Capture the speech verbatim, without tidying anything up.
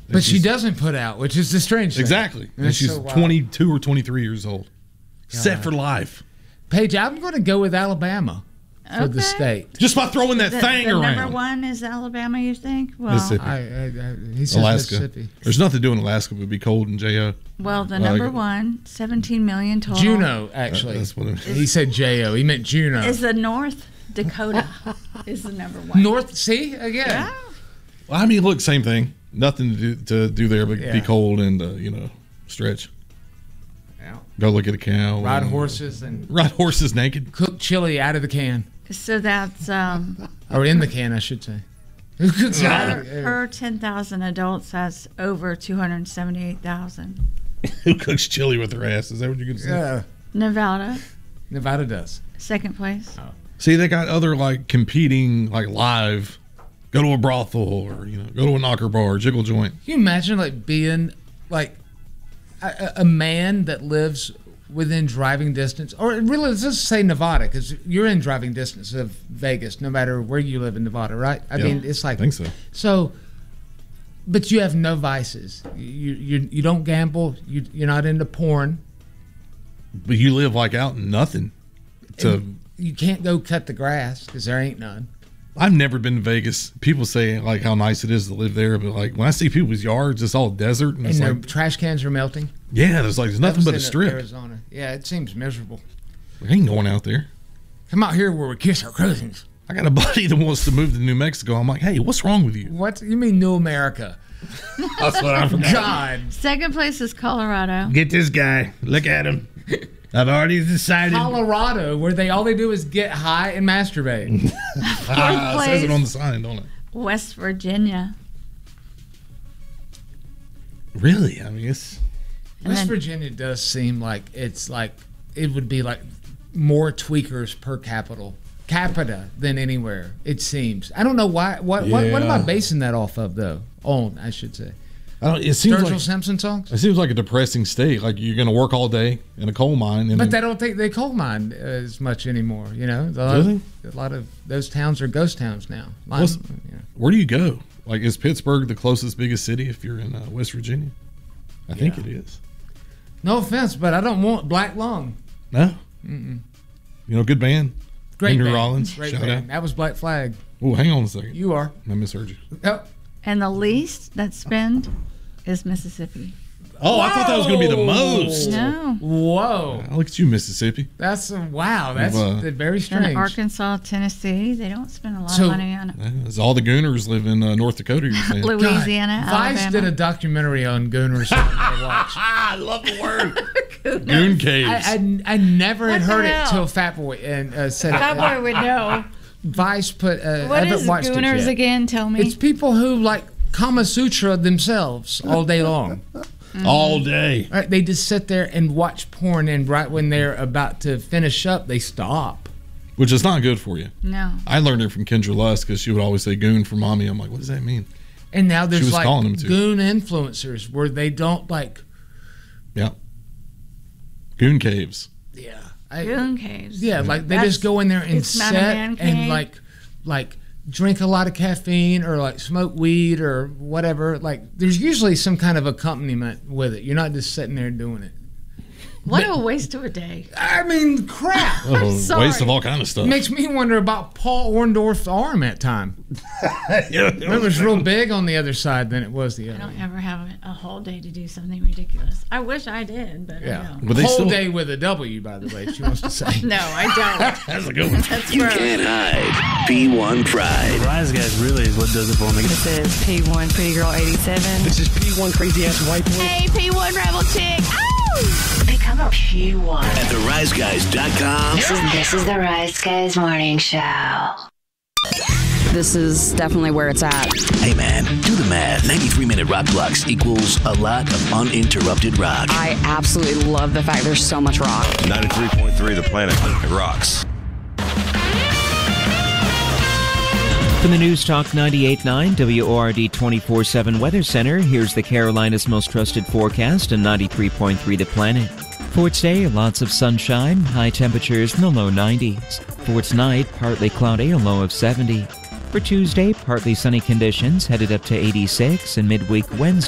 But she doesn't put out, which is the strange thing. Exactly. And, and she's so twenty-two or twenty-three years old. God. Set for life. Paige, I'm going to go with Alabama for okay. the state. Just by throwing that the, thing the around. Number one is Alabama, you think? Well, Mississippi. I, I, I, he says Alaska. Mississippi. There's nothing to do in Alaska. It would be cold in J O. Well, the number uh, one, seventeen million total. Juneau, actually. Uh, that's what it he said J O. He meant Juneau. Is the North Dakota is the number one. North, see? Again. Yeah. Well, I mean, look, same thing. Nothing to do, to do there but yeah. be cold and, uh, you know, stretch. Yeah. Go look at a cow. Ride and, horses and ride horses naked. Cook chili out of the can. So that's um, or in the can, I should say. Who cooks per, per ten thousand adults, that's over two hundred seventy-eight thousand. Who cooks chili with their ass? Is that what you're going to say? Yeah. Nevada. Nevada does. Second place. Oh. See, they got other like competing like live. Go to a brothel or you know, go to a knocker bar, jiggle joint. Can you imagine like being like a, a man that lives within driving distance, or really let's just say Nevada, because you're in driving distance of Vegas, no matter where you live in Nevada, right? I yeah, mean, it's like I think so. So, but you have no vices. You you you don't gamble. You you're not into porn. But you live like out in nothing. To and you can't go cut the grass because there ain't none. I've never been to Vegas. People say like how nice it is to live there, but like when I see people's yards, it's all desert and, and it's their like trash cans are melting. Yeah, there's like there's nothing but a strip. Arizona. Yeah, it seems miserable. We ain't going out there. Come out here where we kiss our cousins. I got a buddy that wants to move to New Mexico. I'm like, hey, what's wrong with you? What you mean, New America? That's what I'm. God. Second place is Colorado. Get this guy. Look at him. I've already decided. Colorado, where they all they do is get high and masturbate. ah, it says it on the sign, don't it? West Virginia. Really? I mean, it's West then, Virginia does seem like it's like it would be like more tweakers per capita capita than anywhere. It seems. I don't know why. What yeah. what, what am I basing that off of though? On I should say. I don't, it seems Sturgill like, Simpson songs? It seems like a depressing state. Like you're going to work all day in a coal mine. And but then, they don't think they coal mine as much anymore. You know, a lot, really? of, a lot of those towns are ghost towns now. Line, you know. Where do you go? Like, is Pittsburgh the closest, biggest city if you're in uh, West Virginia? I think yeah. it is. No offense, but I don't want Black Lung. No. Mm-mm. You know, good band. Great Henry band. Rollins. Great Shout band. out. That was Black Flag. Oh, hang on a second. You are. I misheard you. Oh. And the least that's spent is Mississippi. Oh, Whoa. I thought that was going to be the most. No. Whoa. Uh, look at you, Mississippi. That's a, wow. That's uh, very strange. And Arkansas, Tennessee, they don't spend a lot so, of money on it. Uh, all the Gooners live in uh, North Dakota. You're saying. Louisiana, God, Alabama. Vice did a documentary on Gooners. I, I love the word. Goon caves. I, I, I never what had heard hell? it till Fat Boy and uh, said Fat it. Boy would know. Vice put. Uh, what I haven't is watched Gooners it yet. again? Tell me. It's people who like Kama Sutra themselves all day long. Mm-hmm. All day. Right, they just sit there and watch porn, and right when they're about to finish up, they stop. Which is not good for you. No. I learned it from Kendra Lusk because she would always say goon for mommy. I'm like, what does that mean? And now there's like calling them to. goon influencers where they don't like. Yeah. Goon caves. Yeah. I, goon caves. Yeah, like they That's, just go in there and sit and like, like drink a lot of caffeine or like smoke weed or whatever. Like there's usually some kind of accompaniment with it. You're not just sitting there doing it. What but, a waste of a day. I mean, crap. Oh, I'm sorry. Waste of all kind of stuff. Makes me wonder about Paul Orndorff's arm at time. yeah, it, it was real big on the other side than it was the other. I don't ever have a whole day to do something ridiculous. I wish I did, but yeah. I don't. But whole still... day with a W, by the way, she wants to say. No, I don't. That's a good one. That's you gross. Can't hide P one Pride. Rise Guys really is what does it for me. This is P one Pretty Girl eighty-seven. This is P one Crazy Ass White Boy. Hey, P one Rebel Chick. Ow! Become a P one at the rise guys dot com. This is, this is the Rise Guys Morning Show. This is definitely where it's at. Hey man, do the math. ninety-three minute rock blocks equals a lot of uninterrupted rock. I absolutely love the fact there's so much rock. ninety-three point three The Planet. It rocks. From the News Talk ninety-eight point nine W O R D twenty-four seven Weather Center, here's the Carolinas' most trusted forecast and ninety-three point three The Planet. For today, lots of sunshine, high temperatures in the low nineties. For tonight, partly cloudy, a low of seventy. For Tuesday, partly sunny conditions, headed up to eighty-six, and midweek Wednesday.